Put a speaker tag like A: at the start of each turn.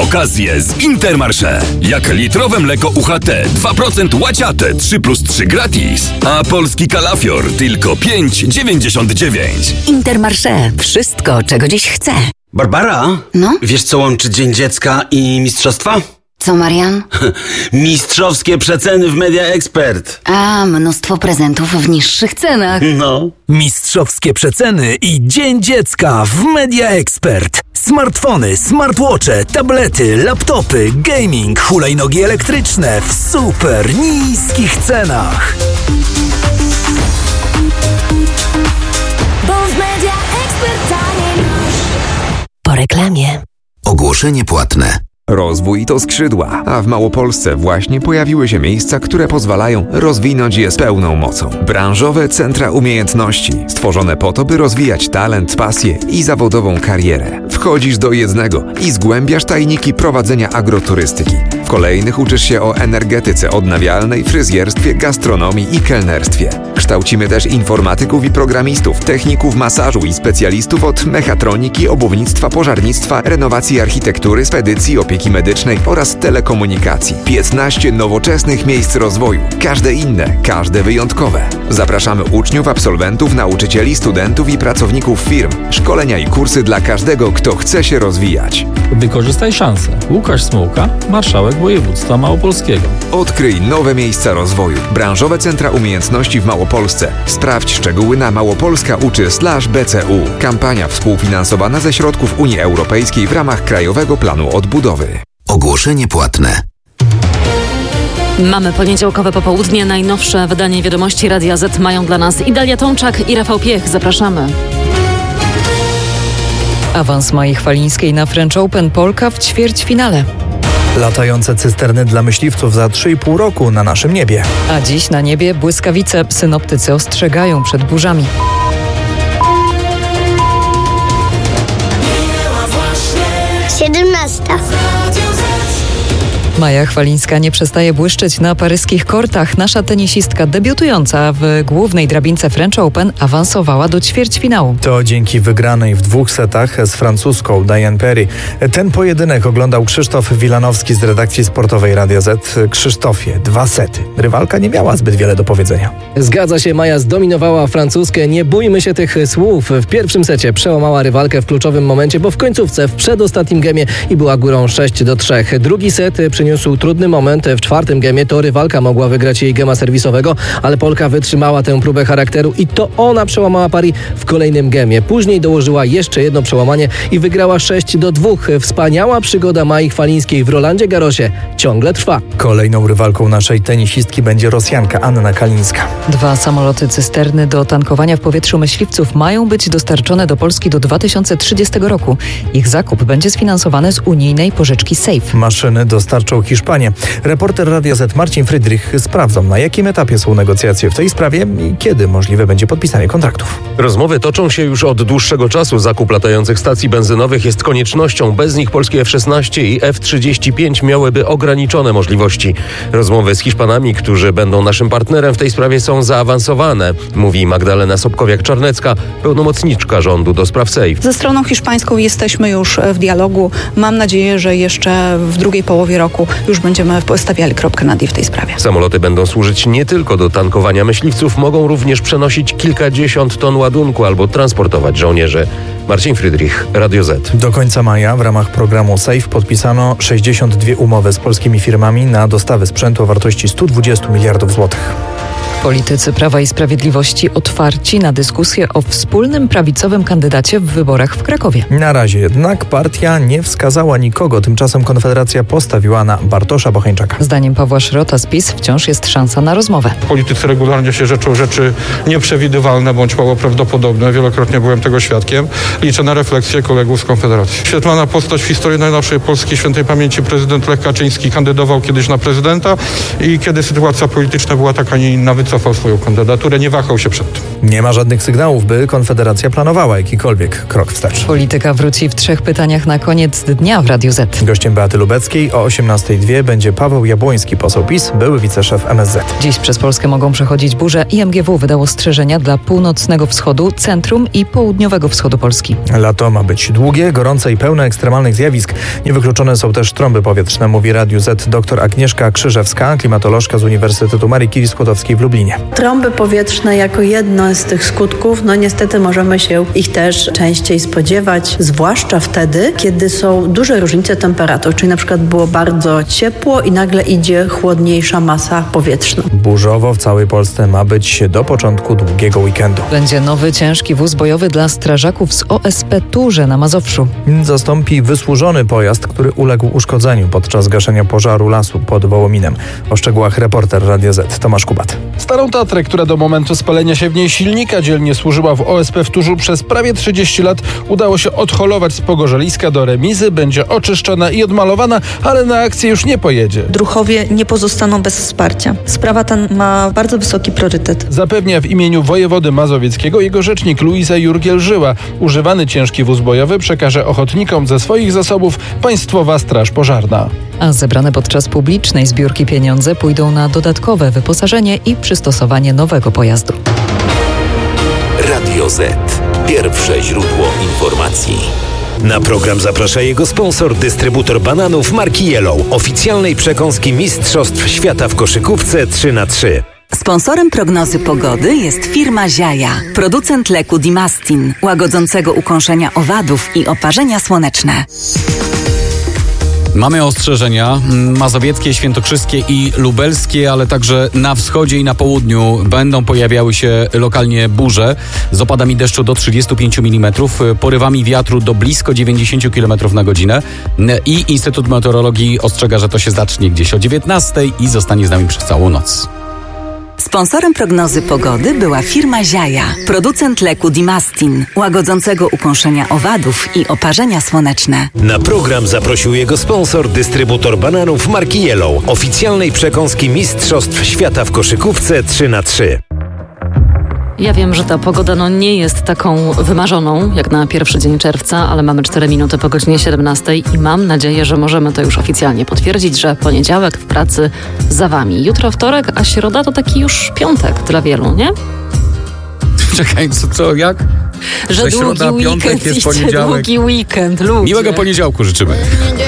A: okazje z Intermarché. Jak litrowe mleko UHT 2% łaciate 3+3 gratis, a polski kalafior tylko 5,99.
B: Intermarché. Wszystko, czego dziś chcę.
C: Barbara?
B: No?
C: Wiesz, co łączy Dzień Dziecka i mistrzostwa?
B: Co, Marian?
C: Mistrzowskie przeceny w Media Expert.
B: A, mnóstwo prezentów w niższych cenach.
C: No.
D: Mistrzowskie przeceny i Dzień Dziecka w Media Expert. Smartfony, smartwatche, tablety, laptopy, gaming, hulajnogi elektryczne w super niskich cenach.
E: Bo w Media Expert taniej masz.
B: Po reklamie.
F: Ogłoszenie płatne.
G: Rozwój to skrzydła, a w Małopolsce właśnie pojawiły się miejsca, które pozwalają rozwinąć je z pełną mocą. Branżowe centra umiejętności, stworzone po to, by rozwijać talent, pasję i zawodową karierę. Wchodzisz do jednego i zgłębiasz tajniki prowadzenia agroturystyki. W kolejnych uczysz się o energetyce odnawialnej, fryzjerstwie, gastronomii i kelnerstwie. Kształcimy też informatyków i programistów, techników masażu i specjalistów od mechatroniki, obuwnictwa, pożarnictwa, renowacji architektury, spedycji, opieki medycznej oraz telekomunikacji. 15 nowoczesnych miejsc rozwoju. Każde inne, każde wyjątkowe. Zapraszamy uczniów, absolwentów, nauczycieli, studentów i pracowników firm. Szkolenia i kursy dla każdego, kto chce się rozwijać.
H: Wykorzystaj szansę. Łukasz Smułka, marszałek województwa małopolskiego.
G: Odkryj nowe miejsca rozwoju. Branżowe centra umiejętności w Małopolsce. Sprawdź szczegóły na małopolska.uczy/BCU. Kampania współfinansowana ze środków Unii Europejskiej w ramach Krajowego Planu Odbudowy.
F: Ogłoszenie płatne.
I: Mamy poniedziałkowe popołudnie. Najnowsze wydanie Wiadomości Radia Z mają dla nas Idalia Tomczak i Rafał Piech. Zapraszamy.
J: Awans Mai Chwalińskiej na French Open, Polka w ćwierćfinale.
D: Latające cysterny dla myśliwców za 3,5 roku na naszym niebie.
J: A dziś na niebie błyskawice. Synoptycy ostrzegają przed burzami. Maja Chwalińska nie przestaje błyszczeć na paryskich kortach. Nasza tenisistka debiutująca w głównej drabince French Open awansowała do ćwierćfinału.
D: To dzięki wygranej w 2 setach z francuską Diane Perry. Ten pojedynek oglądał Krzysztof Wilanowski z redakcji sportowej Radia Z. Krzysztofie, 2 sety. Rywalka nie miała zbyt wiele do powiedzenia.
K: Zgadza się, Maja zdominowała francuskę. Nie bójmy się tych słów. W pierwszym secie przełamała rywalkę w kluczowym momencie, bo w końcówce, w przedostatnim gemie i była górą 6-3. Drugi set przyniósł trudny moment. W 4. gemie to rywalka mogła wygrać jej gema serwisowego, ale Polka wytrzymała tę próbę charakteru i to ona przełamała pari w kolejnym gemie. Później dołożyła jeszcze jedno przełamanie i wygrała 6-2. Wspaniała przygoda Mai Chwalińskiej w Rolandzie Garrosie ciągle trwa.
D: Kolejną rywalką naszej tenisistki będzie Rosjanka Anna Kalińska.
J: 2 samoloty cysterny do tankowania w powietrzu myśliwców mają być dostarczone do Polski do 2030 roku. Ich zakup będzie sfinansowany z unijnej pożyczki SAFE.
D: Maszyny dostarczą Hiszpanię. Reporter Radia Z Marcin Frydrych sprawdzą, na jakim etapie są negocjacje w tej sprawie i kiedy możliwe będzie podpisanie kontraktów.
L: Rozmowy toczą się już od dłuższego czasu. Zakup latających stacji benzynowych jest koniecznością. Bez nich polskie F-16 i F-35 miałyby ograniczone możliwości. Rozmowy z Hiszpanami, którzy będą naszym partnerem w tej sprawie, są zaawansowane, mówi Magdalena Sobkowiak-Czarnecka, pełnomocniczka rządu do spraw SAFE.
M: Ze stroną hiszpańską jesteśmy już w dialogu. Mam nadzieję, że jeszcze w drugiej połowie roku już będziemy stawiali kropkę nad i w tej sprawie.
L: Samoloty będą służyć nie tylko do tankowania myśliwców, mogą również przenosić kilkadziesiąt ton ładunku albo transportować żołnierzy. Marcin Frydrych, Radio Z.
D: Do końca maja w ramach programu SAFE podpisano 62 umowy z polskimi firmami na dostawy sprzętu o wartości 120 miliardów złotych.
J: Politycy Prawa i Sprawiedliwości otwarci na dyskusję o wspólnym prawicowym kandydacie w wyborach w Krakowie.
D: Na razie jednak partia nie wskazała nikogo, tymczasem Konfederacja postawiła na Bartosza Bocheńczaka.
J: Zdaniem Pawła Szrota z PiS wciąż jest szansa na rozmowę.
N: Politycy regularnie się rzeczą rzeczy nieprzewidywalne bądź mało prawdopodobne. Wielokrotnie byłem tego świadkiem. Liczę na refleksję kolegów z Konfederacji. Świetlana postać w historii najnowszej Polski świętej pamięci prezydent Lech Kaczyński kandydował kiedyś na prezydenta i kiedy sytuacja polityczna była taka, nie inna, wycofał wycofał swoją kandydaturę, nie wahał się przed tym.
O: Nie ma żadnych sygnałów, by Konfederacja planowała jakikolwiek krok wstecz.
J: Polityka wróci w 3 pytaniach na koniec dnia w Radiu Z.
O: Gościem Beaty Lubeckiej o 18:02 będzie Paweł Jabłoński, poseł PiS, były wiceszef MSZ.
J: Dziś przez Polskę mogą przechodzić burze. IMGW wydało ostrzeżenia dla północnego wschodu, centrum i południowego wschodu Polski.
O: Lato ma być długie, gorące i pełne ekstremalnych zjawisk. Niewykluczone są też trąby powietrzne, mówi Radiu Z dr Agnieszka Krzyżewska, klimatolożka z Uniwersytetu Marii Curie-Skłodowskiej w Lublinie.
P: Trąby powietrzne jako jedno z tych skutków, niestety możemy się ich też częściej spodziewać, zwłaszcza wtedy, kiedy są duże różnice temperatur, czyli na przykład było bardzo ciepło i nagle idzie chłodniejsza masa powietrzna.
O: Burzowo w całej Polsce ma być do początku długiego weekendu.
J: Będzie nowy ciężki wóz bojowy dla strażaków z OSP Turze na Mazowszu.
O: Zastąpi wysłużony pojazd, który uległ uszkodzeniu podczas gaszenia pożaru lasu pod Wołominem. O szczegółach reporter Radia Z Tomasz Kubat.
Q: Starą Tatrę, która do momentu spalenia się w niej silnika dzielnie służyła w OSP w Turzu przez prawie 30 lat, udało się odholować z Pogorzeliska do remizy, będzie oczyszczona i odmalowana, ale na akcję już nie pojedzie.
R: Druhowie nie pozostaną bez wsparcia. Sprawa ta ma bardzo wysoki priorytet.
Q: Zapewnia w imieniu wojewody mazowieckiego jego rzecznik Luiza Jurgiel-Żyła. Używany ciężki wóz bojowy przekaże ochotnikom ze swoich zasobów Państwowa Straż Pożarna.
J: A zebrane podczas publicznej zbiórki pieniądze pójdą na dodatkowe wyposażenie i przystosowanie nowego pojazdu.
S: Radio Z. Pierwsze źródło informacji. Na program zaprasza jego sponsor, dystrybutor bananów marki Yellow, oficjalnej przekąski Mistrzostw Świata w koszykówce 3x3.
B: Sponsorem prognozy pogody jest firma Ziaja, producent leku Dimastin, łagodzącego ukąszenia owadów i oparzenia słoneczne.
T: Mamy ostrzeżenia mazowieckie, świętokrzyskie i lubelskie, ale także na wschodzie i na południu będą pojawiały się lokalnie burze z opadami deszczu do 35 mm, porywami wiatru do blisko 90 km na godzinę i Instytut Meteorologii ostrzega, że to się zacznie gdzieś o 19 i zostanie z nami przez całą noc.
B: Sponsorem prognozy pogody była firma Ziaja, producent leku Dimastin, łagodzącego ukąszenia owadów i oparzenia słoneczne.
S: Na program zaprosił jego sponsor, dystrybutor bananów marki Yellow, oficjalnej przekąski Mistrzostw Świata w koszykówce 3x3.
I: Ja wiem, że ta pogoda nie jest taką wymarzoną jak na pierwszy dzień czerwca, ale mamy 4 minuty po godzinie 17 i mam nadzieję, że możemy to już oficjalnie potwierdzić, że poniedziałek w pracy za wami. Jutro wtorek, a środa to taki już piątek dla wielu, nie?
T: Czekaj, co jak?
I: Że
T: środa,
I: długi
T: piątek
I: weekend,
T: jest poniedziałek.
I: Długi weekend, ludzie.
T: Miłego poniedziałku życzymy.